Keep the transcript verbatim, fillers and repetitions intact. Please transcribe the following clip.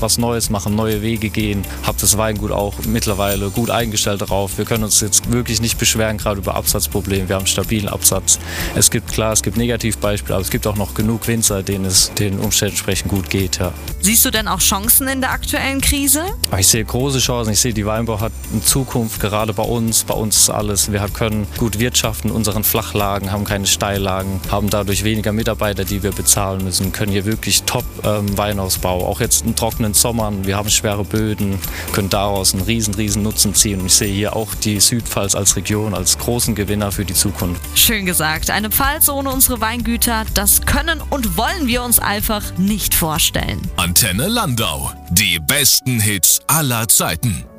was Neues machen, neue Wege gehen. Hab das Weingut auch mittlerweile gut eingestellt darauf. Wir können uns jetzt wirklich nicht beschweren, gerade über Absatzprobleme. Wir haben stabilen Absatz. Es gibt, klar, es gibt Negativbeispiele, aber es gibt auch noch genug Winzer, denen es den Umständen entsprechend gut geht. Ja. Siehst du denn auch Chancen in der aktuellen Krise? Ich sehe große Chancen. Ich sehe, die Weinbau hat eine Zukunft, gerade bei uns. Bei uns ist alles. Wir können gut wirtschaften in unseren Flachlagen, haben keine Steillagen, haben dadurch weniger Mitarbeiter, die wir bezahlen müssen, können hier wirklich top ähm, Weinausbau. Auch jetzt in trockenen Sommern, wir haben schwere Böden, können daraus einen riesen, riesen Nutzen ziehen. Und ich sehe hier auch die Südpfalz als Region als großen Gewinner für die Zukunft. Schön gesagt. Eine Pfalz ohne unsere Weingüter, das können und wollen wir uns einfach nicht vorstellen. Antenne Landau. Die besten Hits aller Zeiten.